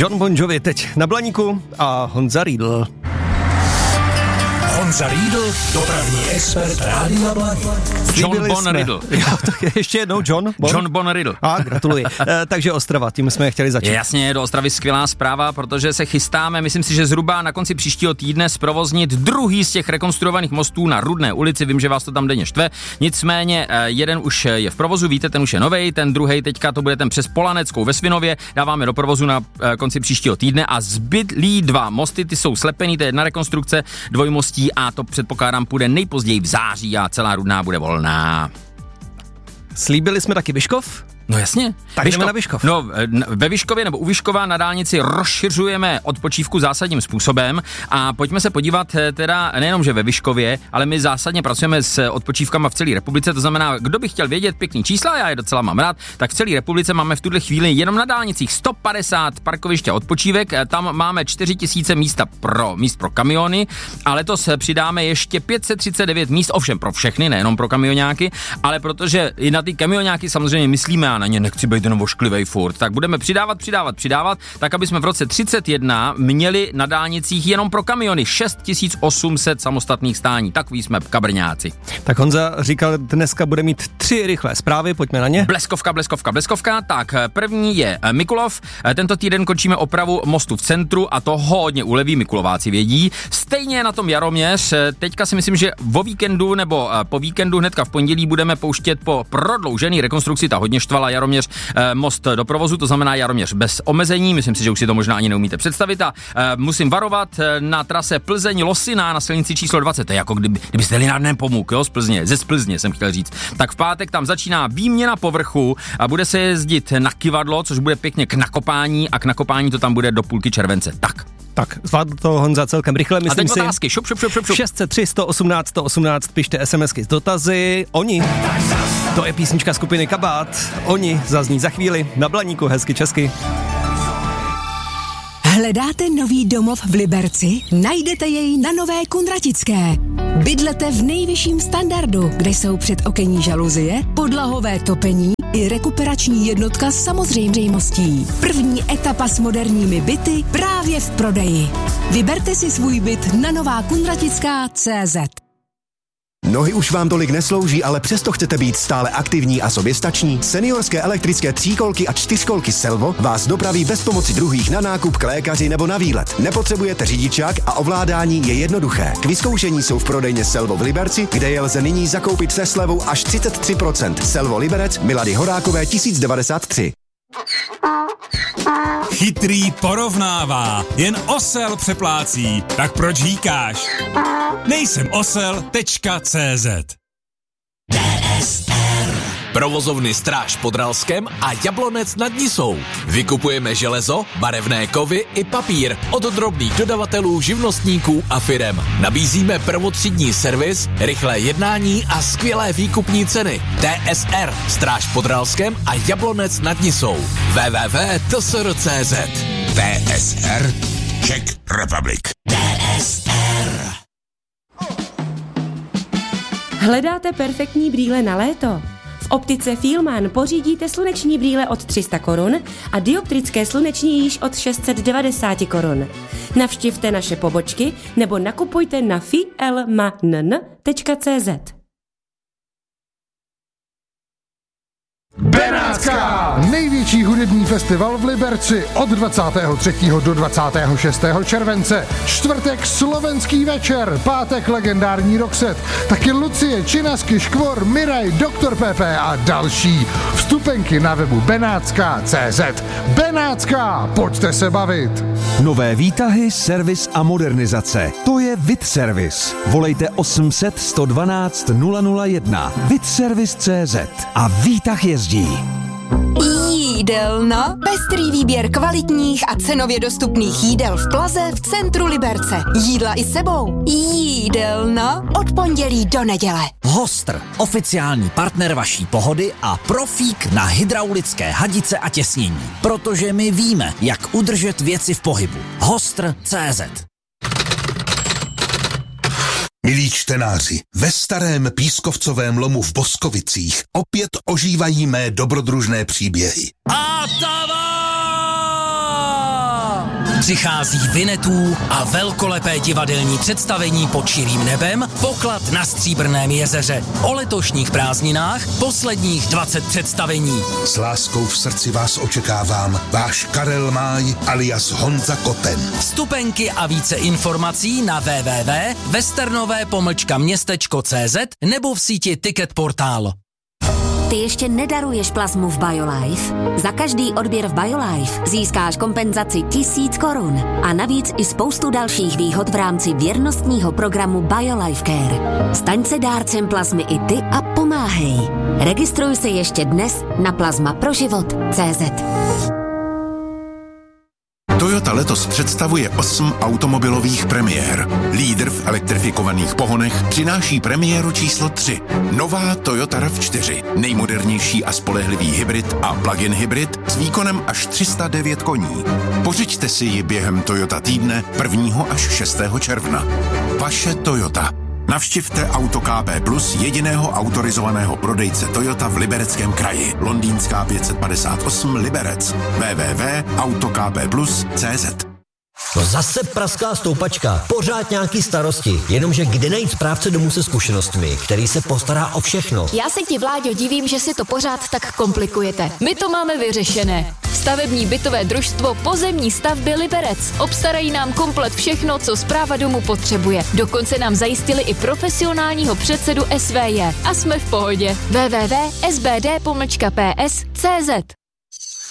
John Bon Jovi teď na Blaníku a Honza Riedl. Honza Riedl, dopravní expert Rádia Blaník. John Bon Riedl. Jo, tak ještě jednou John Bon Riedl. Gratuluji. Takže Ostrava, tím jsme chtěli začít. Jasně, do Ostravy skvělá zpráva, protože se chystáme, myslím si, že zhruba na konci příštího týdne zprovoznit druhý z těch rekonstruovaných mostů na Rudné ulici. Vím, že vás to tam denně štve. Nicméně jeden už je v provozu, víte, ten už je novej, ten druhej teďka to bude ten přes Polaneckou ve Svinově. Dáváme do provozu na konci příštího týdne a zbylí dva mosty, ty jsou slepený, to je jedna rekonstrukce dvojmostí a to předpokládám půjde nejpozději v září a celá Rudná bude volná. Slíbili jsme taky Vyškov? No jasně. Tak jdeme na Vyškov. No, ve Vyškově nebo u Vyškova na dálnici rozšiřujeme odpočívku zásadním způsobem a pojďme se podívat teda nejenom, že ve Vyškově, ale my zásadně pracujeme s odpočívkama v celé republice, to znamená, kdo by chtěl vědět pěkný čísla, já je docela mám rád, tak v celé republice máme v tuhle chvíli jenom na dálnicích 150 parkoviště a odpočívek, tam máme 4000 míst pro kamiony, a letos přidáme ještě 539 míst, ovšem pro všechny, nejenom pro kamioňáky, ale protože i na ty kamioňáky samozřejmě myslíme, a na ně nechci být jenom ošklivej furt, tak budeme přidávat, tak aby jsme v roce 31 měli na dálnicích jenom pro kamiony 6800 samostatných stání. Takový jsme kabrňáci. Tak Honza říkal, dneska bude mít 3 rychlé zprávy, pojďme na ně. Bleskovka. Tak první je Mikulov. Tento týden končíme opravu mostu v centru a to hodně uleví, Mikulováci vědí. Stejně na tom Jaroměř. Teďka si myslím, že o víkendu nebo po víkendu hnedka v pondělí budeme pouštět po prodloužený rekonstrukci, ta hodně štvala Jaroměř most do provozu, to znamená Jaroměř bez omezení, myslím si, že už si to možná ani neumíte představit a musím varovat na trase Plzeň-Losina na silnici číslo 20, to je jako kdybyste jeli na Nepomuk, jo, z Plzně jsem chtěl říct. Tak v pátek tam začíná výměna povrchu a bude se jezdit na Kyvadlo, což bude pěkně k nakopání a k nakopání to tam bude do půlky července. Tak, zvládl to Honza celkem rychle, myslím si. A teď otázky, šup. 603 118, pište SMSky s dotazy. Oni, to je písnička skupiny Kabát, oni zazní za chvíli na Blaníku, hezky česky. Hledáte nový domov v Liberci? Najdete jej na Nové Kunratické. Bydlete v nejvyšším standardu, kde jsou předokenní žaluzie, podlahové topení i rekuperační jednotka s samozřejmostí. První etapa s moderními byty právě v prodeji. Vyberte si svůj byt na novakunratická.cz. Nohy už vám tolik neslouží, ale přesto chcete být stále aktivní a soběstační? Seniorské elektrické 3kolky a 4kolky Selvo vás dopraví bez pomoci druhých na nákup k lékaři nebo na výlet. Nepotřebujete řidičák a ovládání je jednoduché. K vyzkoušení jsou v prodejně Selvo v Liberci, kde je lze nyní zakoupit se slevou až 33%. Selvo Liberec, Milady Horákové 1093. Chytrý porovnává, jen osel přeplácí, tak proč hýkáš? Nejsem osel.cz. Provozovny Stráž pod Ralskem a Jablonec nad Nisou. Vykupujeme železo, barevné kovy i papír od drobných dodavatelů, živnostníků a firem. Nabízíme prvotřídní servis, rychlé jednání a skvělé výkupní ceny. TSR, Stráž pod Ralskem a Jablonec nad Nisou. www.tsr.cz. TSR Czech Republic. TSR. Hledáte perfektní brýle na léto? V optice Fielman pořídíte sluneční brýle od 300 korun a dioptrické sluneční již od 690 korun. Navštivte naše pobočky nebo nakupujte na fielman.cz. Benátská! Největší hudební festival v Liberci od 23. do 26. července. Čtvrtek slovenský večer, pátek legendární Roxette, taky Lucie, Činasky, Škvor, Miraj, Dr. Pepe a další. Vstupenky na webu benátska.cz. Benátská, pojďte se bavit! Nové výtahy, servis a modernizace. To je VidService. Volejte 800 112 001. VidService.cz a výtah jezdí. Jídelna. Pestrý výběr kvalitních a cenově dostupných jídel v Plaze v centru Liberce. Jídla i sebou. Jídelna. Od pondělí do neděle. Hostr, oficiální partner vaší pohody a profík na hydraulické hadice a těsnění. Protože my víme, jak udržet věci v pohybu. Hostr.cz. Milí čtenáři, ve starém pískovcovém lomu v Boskovicích opět ožívají mé dobrodružné příběhy. Atava! Přichází Vinetů a velkolepé divadelní představení pod širým nebem, Poklad na Stříbrném jezeře. O letošních prázdninách posledních 20 představení. S láskou v srdci vás očekávám, váš Karel Máj alias Honza Koten. Vstupenky a více informací na www.westernové-městečko.cz nebo v síti Ticketportál. Ty ještě nedaruješ plazmu v BioLife? Za každý odběr v BioLife získáš kompenzaci 1000 korun a navíc i spoustu dalších výhod v rámci věrnostního programu BioLife Care. Staň se dárcem plazmy i ty a pomáhej. Registruj se ještě dnes na plazmaproživot.cz. Toyota letos představuje 8 automobilových premiér. Lídr v elektrifikovaných pohonech přináší premiéru číslo 3. Nová Toyota RAV4. Nejmodernější a spolehlivý hybrid a plug-in hybrid s výkonem až 309 koní. Pořiďte si ji během Toyota týdne 1. až 6. června. Vaše Toyota. Navštivte Auto KP Plus, jediného autorizovaného prodejce Toyota v Libereckém kraji. Londýnská 558 Liberec. www.autokpplus.cz. No zase prasklá stoupačka, pořád nějaký starosti, jenomže kde najít správce domu se zkušenostmi, který se postará o všechno. Já se ti, Vláďo, divím, že si to pořád tak komplikujete. My to máme vyřešené. Stavební bytové družstvo Pozemní stavby Liberec. Obstarají nám komplet všechno, co správa domu potřebuje. Dokonce nám zajistili i profesionálního předsedu SVJ. A jsme v pohodě. www.sbd-ps.cz